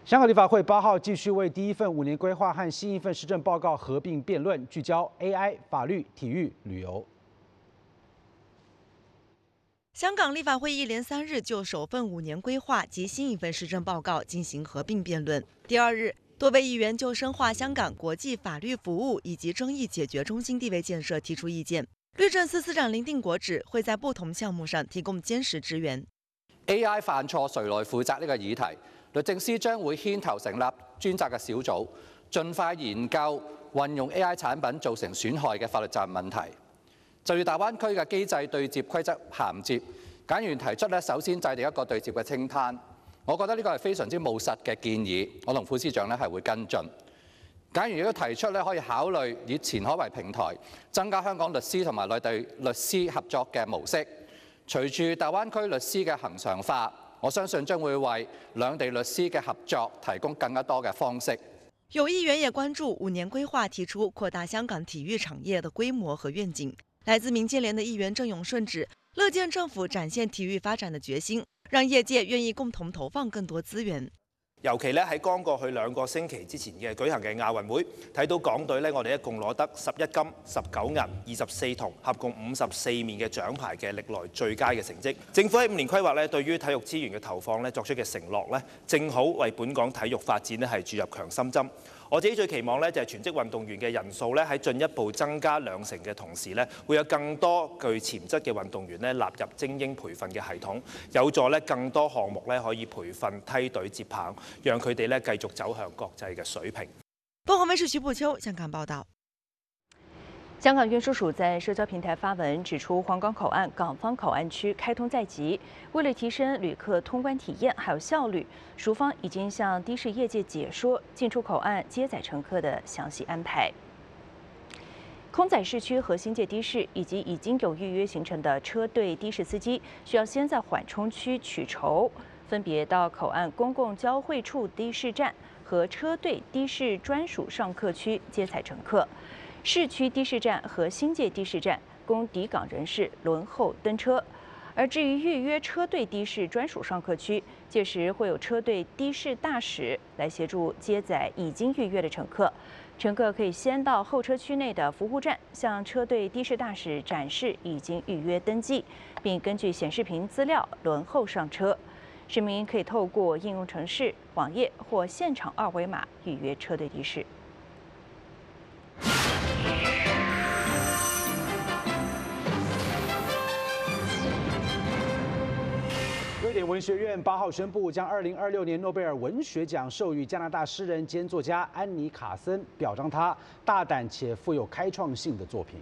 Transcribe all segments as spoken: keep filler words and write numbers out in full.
香港立法会八号继续为第一份五年规划和新一份施政报告合并辩论，聚焦 A I、法律、体育、旅游。 香港立法会一连三日就首份五年规划及新一份施政报告进行合并辩论。第二日，多位议员就深化香港国际法律服务以及争议解决中心地位建设提出意見。律政司司長林定國指會在不同項目上提供堅實支援。 A I 犯錯誰來負責呢個議題，律政司將會牽頭成立專責嘅小組，盡快研究運用 A I 產品造成損害嘅法律責任問題。就住大灣區嘅機制對接規則銜接，簡員提出咧，首先制定一個對接嘅清單。我覺得呢個係非常之務實嘅建議，我同副司長咧係會跟進。簡員亦都提出咧，可以考慮以前海為平台，增加香港律師同埋內地律師合作嘅模式。隨住大灣區律師嘅恆常化，我相信將會為兩地律師嘅合作提供更加多嘅方式。 有議員也關注五年規劃提出擴大香港體育產業的規模和願景。來自民建聯的議員鄭永順指，樂見政府展現體育發展的決心，讓業界願意共同投放更多資源。 尤其咧喺剛過去兩個星期之前嘅舉行嘅亞運會，睇到港隊咧，我哋一共攞得十一金、十九銀、二十四銅，合共五十四面嘅獎牌嘅歷來最佳嘅成績。政府喺五年規劃咧，對於體育資源嘅投放咧作出嘅承諾咧，正好為本港體育發展咧係注入強心針。我自己最期望咧就係全職運動員嘅人數咧喺進一步增加兩成嘅同時咧，會有更多具潛質嘅運動員咧納入精英培訓嘅系統，有助咧更多項目咧可以培訓梯隊接棒，讓佢哋咧繼續走向國際嘅水平。 鳳凰衛視徐步秋香港報道。 香港運輸署在社交平台發文指出，皇崗口岸港方口岸區開通在即，為了提升旅客通關體驗還有效率，署方已經向的士業界解說進出口岸接載乘客的詳細安排。空載市區和新界的士以及已經有預約行程的車隊的士司機，需要先在緩衝區取籌，分別到口岸公共交匯處的士站和車隊的士專屬上客區接載乘客。市區的士站和新界的士站供抵港人士輪候登車，而至於預約車隊的士專屬上客區，屆時會有車隊的士大使來協助接載已經預約的乘客。乘客可以先到候車區內的服務站，向車隊的士大使展示已經預約登記，並根據顯示屏資料輪候上車。市民可以透過應用程式、網頁或現場二維碼預約車隊的士。 瑞典文學院八號宣布，將二零二六年諾貝爾文學獎授予加拿大詩人兼作家安妮·卡森，表彰他大膽且富有開創性的作品。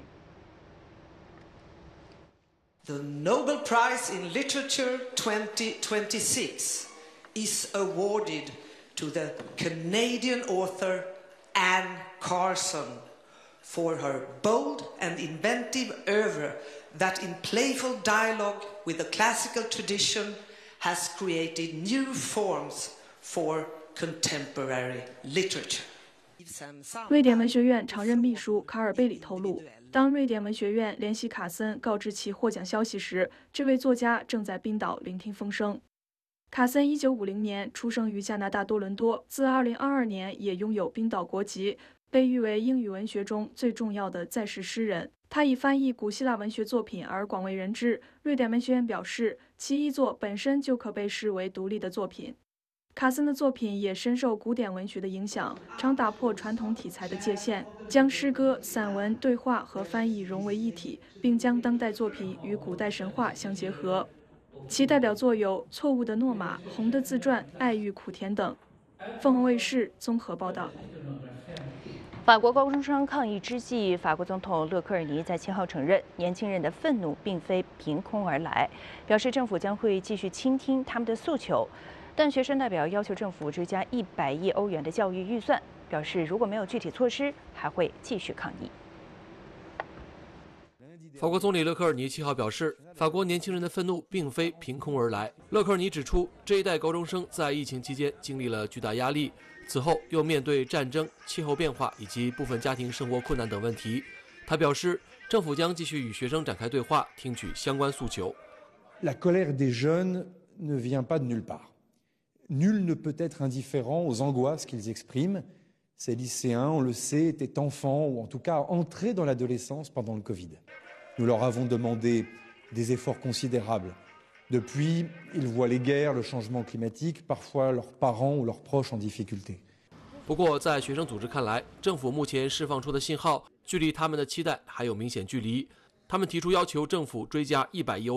The Nobel Prize in Literature twenty twenty-six is awarded to the Canadian author Anne Carson for her bold and inventive oeuvre that in playful dialogue with the classical tradition has created new forms for contemporary literature. 瑞典文学院常任秘书卡尔贝里透露，当瑞典文学院联系卡森告知其获奖消息时，这位作家正在冰岛聆听风声。卡森一九五零年出生于加拿大多伦多，自二零二二年也拥有冰岛国籍，被誉为英语文学中最重要的在世诗人。他以翻译古希腊文学作品而广为人知。瑞典文学院表示，其遗作本身就可被视为独立的作品。卡森的作品也深受古典文学的影响，常打破传统题材的界限，将诗歌、散文、对话和翻译融为一体，并将当代作品与古代神话相结合。其代表作有《错误的诺玛》《红的自传》《爱欲苦甜》等。凤凰卫视综合报道。 法国高中生抗议之际，法国总统勒克尔尼在七号承认，年轻人的愤怒并非凭空而来，表示政府将会继续倾听他们的诉求。但学生代表要求政府追加一百亿欧元的教育预算，表示如果没有具体措施，还会继续抗议。 法国总理勒克尔尼七号表示，法国年轻人的愤怒并非凭空而来。勒克尔尼指出，这一代高中生在疫情期间经历了巨大压力，此后又面对战争、气候变化以及部分家庭生活困难等问题。他表示，政府将继续与学生展开对话，听取相关诉求。 La colère des jeunes ne vient pas de nulle part. Nul ne peut être indifférent aux angoisses qu'ils expriment. Ces lycéens, on le sait, étaient enfants ou en tout cas entrés dans l'adolescence pendant le Covid. Nous leur avons demandé des efforts considérables. Depuis, ils voient les guerres, le changement climatique, parfois leurs parents ou leurs proches en difficulté. 不过，在学生组织看来，政府目前释放出的信号，距离他们的期待还有明显距离。他们提出要求政府追加一百亿欧